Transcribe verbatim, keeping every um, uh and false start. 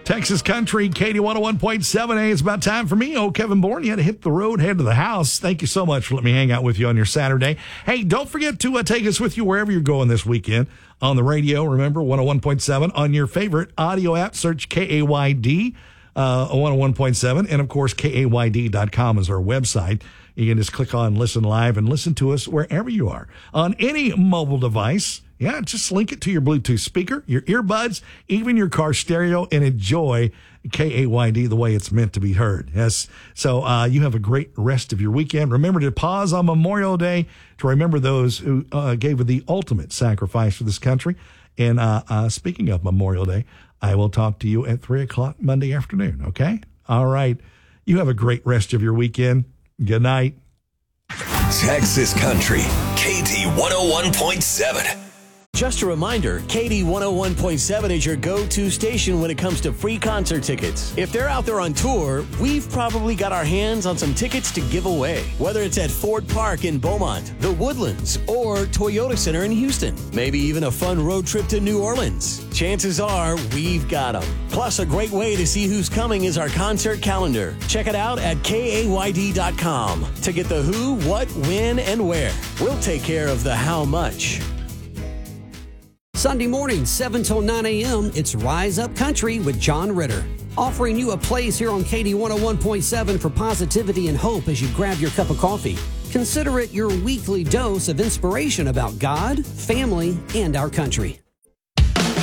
Texas Country, Katie one oh one point seven. Hey, it's about time for me. Oh, Kevin Bourne, you had to hit the road, head to the house. Thank you so much for letting me hang out with you on your Saturday. Hey, don't forget to uh, take us with you wherever you're going this weekend on the radio. Remember, one oh one point seven on your favorite audio app. Search K A Y D uh, one oh one point seven. And, of course, K A Y D dot com is our website. You can just click on Listen Live and listen to us wherever you are. On any mobile device, yeah, just link it to your Bluetooth speaker, your earbuds, even your car stereo, and enjoy K A Y D the way it's meant to be heard. Yes. So uh, you have a great rest of your weekend. Remember to pause on Memorial Day to remember those who uh, gave the ultimate sacrifice for this country. And uh, uh, speaking of Memorial Day, I will talk to you at three o'clock Monday afternoon, okay? All right. You have a great rest of your weekend. Good night. Texas Country, K D one oh one point seven. Just a reminder, K D one oh one point seven is your go-to station when it comes to free concert tickets. If they're out there on tour, we've probably got our hands on some tickets to give away. Whether it's at Ford Park in Beaumont, the Woodlands, or Toyota Center in Houston. Maybe even a fun road trip to New Orleans. Chances are we've got them. Plus, a great way to see who's coming is our concert calendar. Check it out at K A Y D dot com to get the who, what, when, and where. We'll take care of the how much. Sunday morning, seven till nine a.m., it's Rise Up Country with John Ritter. Offering you a place here on K D one oh one point seven for positivity and hope as you grab your cup of coffee. Consider it your weekly dose of inspiration about God, family, and our country.